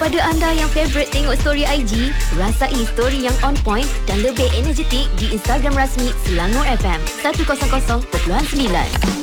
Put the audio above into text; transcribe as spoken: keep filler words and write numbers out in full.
Kepada anda yang favourite tengok story I G, rasai story yang on point dan lebih energetik di Instagram rasmi Selangor F M seratus kosong kosong perpuluhan sembilan.